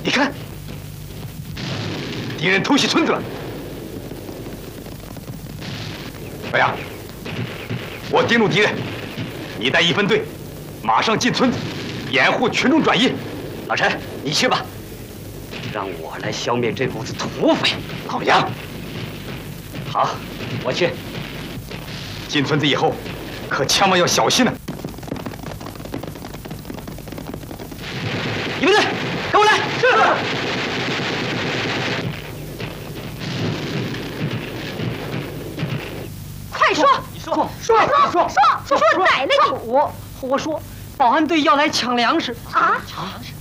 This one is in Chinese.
你看，敌人偷袭村子了。白杨，我盯住敌人，你带1分队，马上进村子，掩护群众转移。 老陈，你去吧，让我来消灭这股子土匪。 老杨， 好，我去。 进村子以后，可千万要小心呢。 你们队，跟我来。是。 快说！ 说奶奶你！ 我说，保安队要来抢粮食啊！ 抢粮食！